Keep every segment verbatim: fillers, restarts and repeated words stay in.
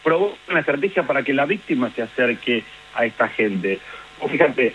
provoca una estrategia para que la víctima se acerque a esta gente. O fíjate,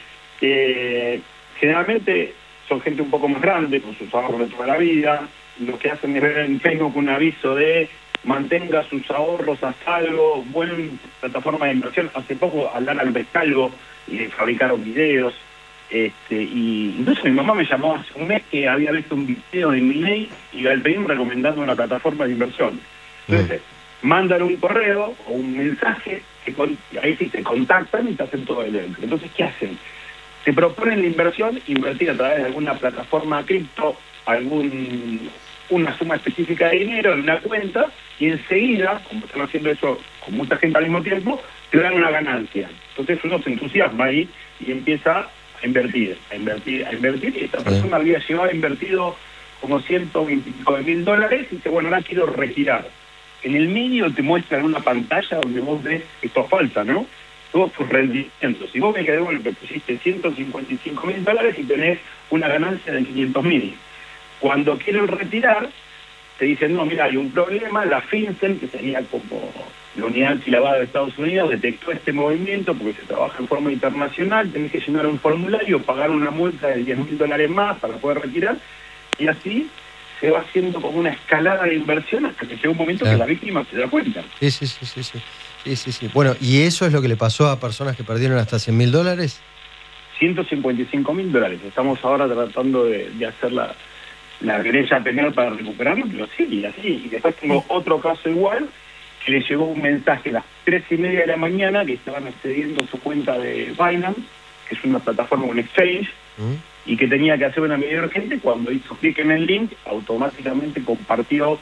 eh, generalmente son gente un poco más grande, con sus ahorros de toda la vida. Lo que hacen es ver en Facebook un aviso de mantenga sus ahorros a salvo, buena plataforma de inversión. Hace poco hablaron al Pescalgo y fabricaron videos. Este, y entonces mi mamá me llamó hace un mes que había visto un video de Milei y al pedir recomendando una plataforma de inversión. Entonces, mm. mandan un correo o un mensaje, que con, ahí sí te contactan y te hacen todo el evento. Entonces, ¿qué hacen? Te proponen la inversión, invertir a través de alguna plataforma cripto, algún una suma específica de dinero en una cuenta, y enseguida, como están haciendo eso con mucha gente al mismo tiempo, te dan una ganancia. Entonces uno se entusiasma ahí y empieza a invertir, a invertir, a invertir, y esta persona había llevado invertido como ciento veinticinco mil dólares y dice, bueno, ahora quiero retirar. En el medio te muestran una pantalla donde vos ves, esto falta, ¿no? Todos tus rendimientos. Si vos ves que de golpe pusiste ciento cincuenta y cinco mil dólares y tenés una ganancia de quinientos mil. Cuando quieren retirar, te dicen, no, mira, hay un problema, la FinCEN, que sería como la unidad antilavado de Estados Unidos, detectó este movimiento porque se trabaja en forma internacional, tenés que llenar un formulario, pagar una multa de diez mil dólares más para poder retirar, y así se va haciendo como una escalada de inversión hasta que llega un momento claro. que la víctima se da cuenta. Sí, sí, sí, sí, sí. Sí, sí, sí. Bueno, ¿y eso es lo que le pasó a personas que perdieron hasta cien mil dólares? ciento cincuenta y cinco mil dólares. Estamos ahora tratando de, de hacer la, la querella penal para recuperarlo, pero sí, así. Y después tengo otro caso igual, que le llegó un mensaje a las tres y media de la mañana que estaban accediendo a su cuenta de Binance, que es una plataforma, un exchange, ¿Mm? y que tenía que hacer una medida urgente. Cuando hizo clic en el link, automáticamente compartió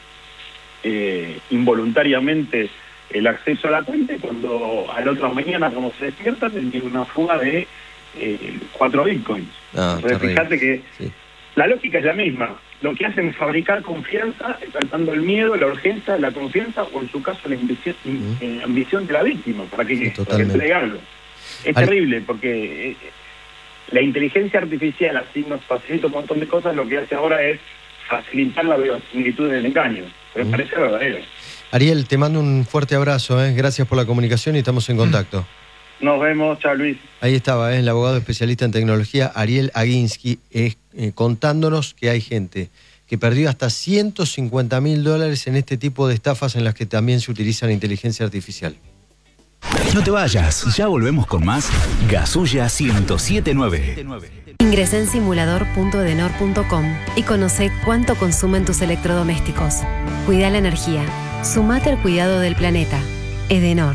eh, involuntariamente el acceso a la cuenta, y cuando a la otra mañana, cuando se despierta, tenía una fuga de eh, cuatro bitcoins. Ah, Entonces, fíjate que sí. la lógica es la misma. Lo que hacen es fabricar confianza, tratando el miedo, la urgencia, la confianza, o en su caso la ambición, uh-huh. eh, ambición de la víctima, para que, sí, para que entregarlo. Es Al... terrible, porque eh, la inteligencia artificial, así nos facilita un montón de cosas. Lo que hace ahora es facilitar la verosimilitud del engaño, pero uh-huh. parece verdadero. Ariel, te mando un fuerte abrazo, ¿eh? Gracias por la comunicación y estamos en contacto. Nos vemos, chao Luis. Ahí estaba, ¿eh? El abogado especialista en tecnología, Ariel Aguinsky, eh, eh, contándonos que hay gente que perdió hasta ciento cincuenta mil dólares en este tipo de estafas en las que también se utiliza la inteligencia artificial. No te vayas, ya volvemos con más Gasulla ciento siete nueve. Ingresa en simulador punto edenor punto com y conoce cuánto consumen tus electrodomésticos. Cuida la energía. Sumate al cuidado del planeta. Edenor.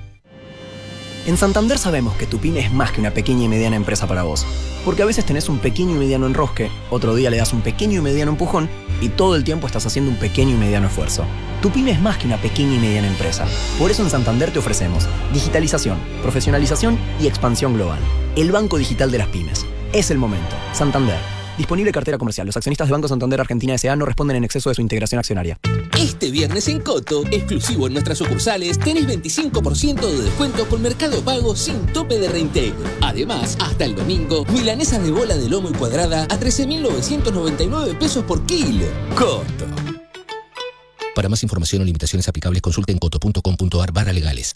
En Santander sabemos que tu pyme es más que una pequeña y mediana empresa para vos. Porque a veces tenés un pequeño y mediano enrosque, otro día le das un pequeño y mediano empujón, y todo el tiempo estás haciendo un pequeño y mediano esfuerzo. Tu pyme es más que una pequeña y mediana empresa. Por eso en Santander te ofrecemos digitalización, profesionalización y expansión global. El banco digital de las pymes. Es el momento. Santander. Disponible cartera comercial. Los accionistas de Banco Santander Argentina S A no responden en exceso de su integración accionaria. Este viernes en Coto, exclusivo en nuestras sucursales, tenés veinticinco por ciento de descuento con Mercado Pago sin tope de reintegro. Además, hasta el domingo, milanesas de bola de lomo y cuadrada a trece mil novecientos noventa y nueve pesos por kilo. Coto. Para más información o limitaciones aplicables, consulte en coto punto com punto ar barra legales.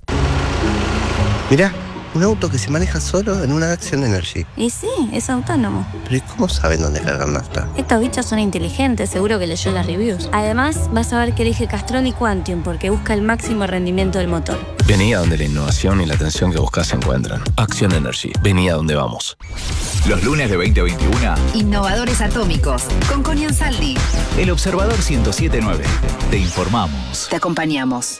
Mirá, un auto que se maneja solo en una Action Energy. Y sí, es autónomo. Pero ¿y cómo saben dónde cargar nafta? Estos bichos son inteligentes, seguro que leyó las reviews. Además, vas a ver que elige Castrol y Quantium porque busca el máximo rendimiento del motor. Vení a donde la innovación y la atención que buscas se encuentran. Action Energy. Vení a donde vamos. Los lunes de veinte veintiuno. Innovadores Atómicos. Con Connie Ansaldi. El Observador ciento siete nueve. Te informamos. Te acompañamos.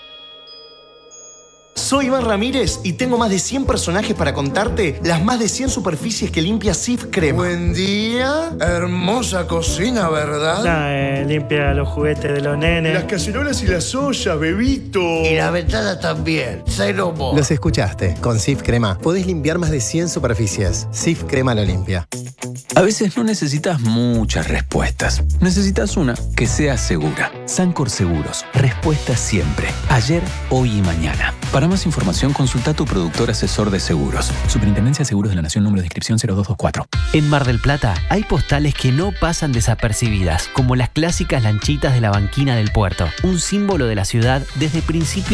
Soy Iván Ramírez y tengo más de cien personajes para contarte las más de cien superficies que limpia Cif Crema. Buen día, hermosa cocina, ¿verdad? Nah, eh, limpia los juguetes de los nenes. Las cacerolas y las ollas, bebito. Y la ventana también, cero mo. Los escuchaste, con Cif Crema podés limpiar más de cien superficies. Cif Crema lo limpia. A veces no necesitas muchas respuestas. Necesitas una que sea segura. Sancor Seguros. Respuesta siempre. Ayer, hoy y mañana. Para más información, consulta a tu productor asesor de seguros. Superintendencia de Seguros de la Nación, número de inscripción cero dos dos cuatro. En Mar del Plata hay postales que no pasan desapercibidas, como las clásicas lanchitas de la banquina del puerto, un símbolo de la ciudad desde principios